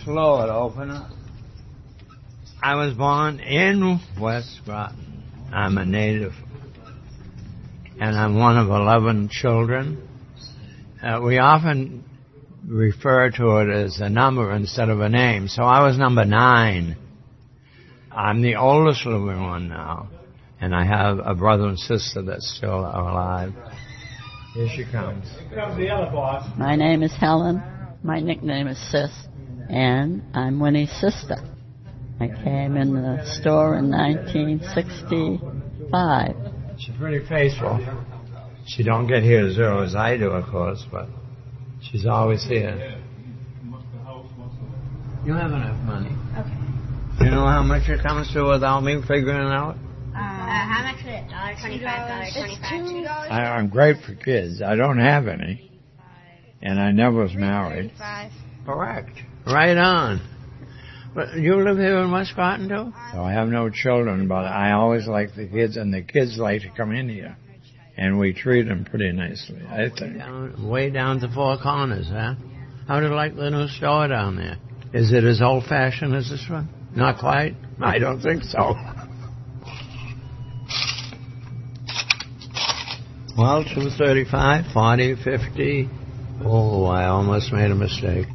slow it, open it. I was born in West Groton. I'm a native. And I'm one of 11 children. We often refer to it as a number instead of a name. So I was number 9. I'm the oldest living one now. And I have a brother and sister that still are alive. Here she comes. Here comes the other boss. My name is Helen. My nickname is Sis. And I'm Winnie's sister. I came in the store in 1965. She's pretty faithful. She don't get here as early as I do, of course, but she's always here. You have enough money. Okay. You know how much it comes to without me figuring it out? How much is it? $1.25, $1.25. I'm great for kids. I don't have any. And I never was married. Correct. Right on. But you live here in West Groton, too? So I have no children, but I always like the kids, and the kids like to come in here. And we treat them pretty nicely, I think. Way down to Four Corners, huh? How do you like the new store down there? Is it as old-fashioned as this one? Not quite? I don't think so. Well, 235, 40, 50. Oh, I almost made a mistake.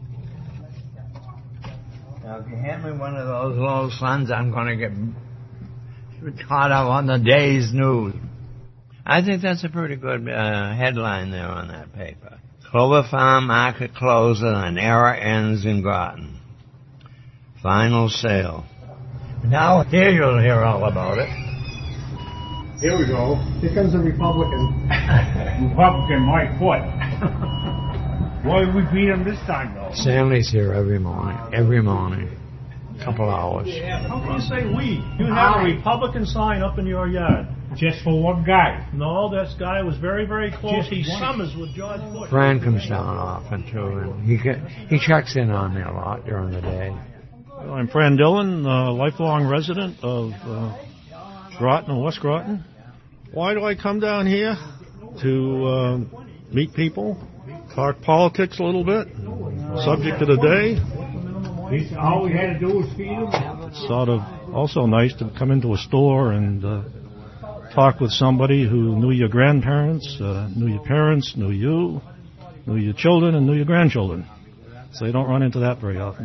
Now, if you hand me one of those little sons, I'm going to get caught up on the day's news. I think that's a pretty good headline there on that paper. Clover Farm Market closes and an era ends in Groton. Final sale. Now here you'll hear all about it. Here we go. Here comes the Republican. Republican Mike Foot. Boy, we beat him this time, though. Stanley's here every morning. Every morning. Couple hours. How can you say we? You have a Republican sign up in your yard. Just for one guy. No, this guy was very, very close. He summers with George Bush. Fran comes down often, too, and he checks in on me a lot during the day. Well, I'm Fran Dillon, lifelong resident of Groton, West Groton. Why do I come down here? To meet people, talk politics a little bit, subject of the day. All we had to do was feed him. It's sort of also nice to come into a store and talk with somebody who knew your grandparents, knew your parents, knew you, knew your children, and knew your grandchildren. So you don't run into that very often.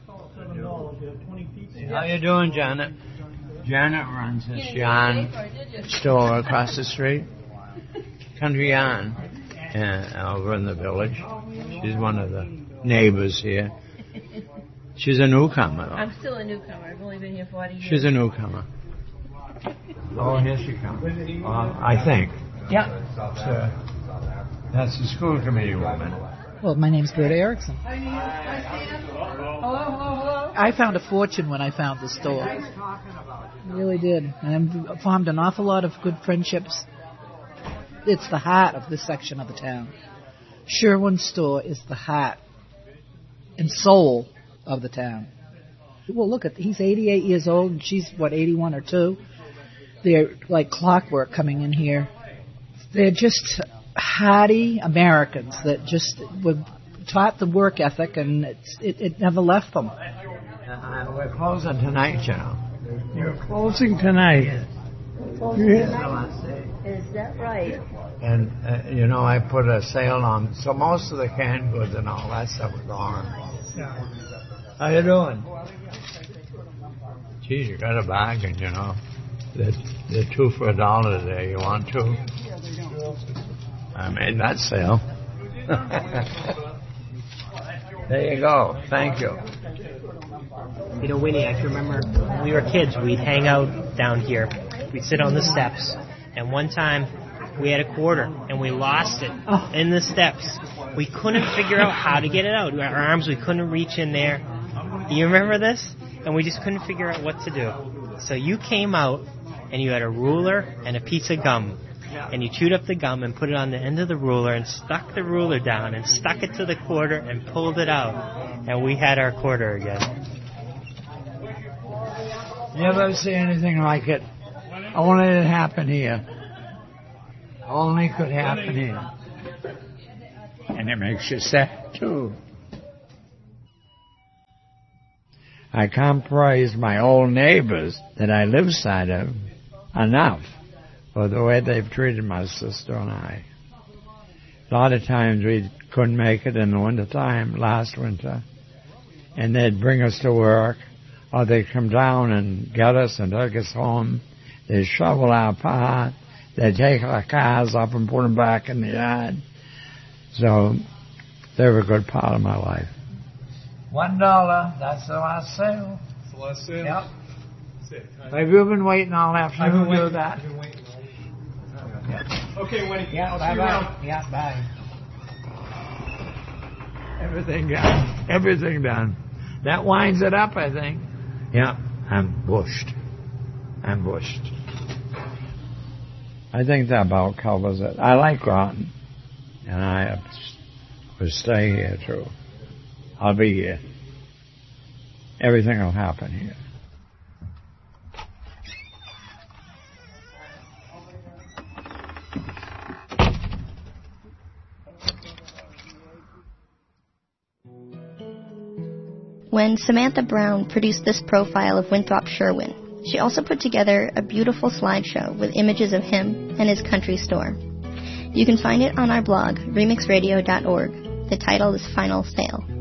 How you doing, Janet? Janet runs this yarn store across the street. Country Yarn, over in the village. She's one of the neighbors here. She's a newcomer, though. I'm still a newcomer. I've only been here 40 years. She's a newcomer. Oh, here she comes. I think. Yeah. That's the school committee woman. Well, my name's Gerda Erickson. I found a fortune when I found the store. I really did. And I formed an awful lot of good friendships. It's the heart of this section of the town. Sherwin's store is the heart and soul of the town. Well, look, he's 88 years old, and she's, 81 or 2. They're like clockwork coming in here. They're just hardy Americans that just were taught the work ethic, and it never left them. We're closing tonight, Joe. You're closing tonight. Is that right? And, I put a sale on, so most of the canned goods and all that stuff was gone. How you doing? Geez, you got a bargain, They're 2 for $1 today. You want 2? I made that sale. There you go. Thank you. Winnie, I can remember when we were kids, we'd hang out down here. We'd sit on the steps. And one time, we had a quarter, and we lost it in the steps. We couldn't figure out how to get it out. Our arms, we couldn't reach in there. You remember this? And we just couldn't figure out what to do. So you came out, and you had a ruler and a piece of gum. And you chewed up the gum and put it on the end of the ruler and stuck the ruler down and stuck it to the quarter and pulled it out. And we had our quarter again. Never see anything like it. Only it happened here. Only could happen here. And it makes you sad, too. I can't praise my old neighbors that I live side of enough for the way they've treated my sister and I. A lot of times we couldn't make it in the wintertime, last winter, and they'd bring us to work, or they'd come down and get us and take us home. They'd shovel our pot. They'd take our cars up and put them back in the yard. So they were a good part of my life. $1, that's the last sale. That's the last sale? Yep. Have you been waiting all afternoon to do that? I've been waiting. Yeah. Okay, Winnie. Yeah, bye-bye. Yeah, bye. Everything done. Everything done. That winds it up, I think. Yeah, I'm bushed. I think that about covers it. I like Groton, and I will stay here too. I'll be here. Everything will happen here. When Samantha Brown produced this profile of Winthrop Sherwin, she also put together a beautiful slideshow with images of him and his country store. You can find it on our blog, remixradio.org. The title is Final Sale.